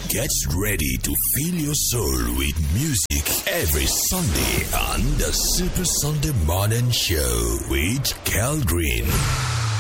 Get ready to fill your soul with music every Sunday on the Super Sunday Morning Show with Kel Green.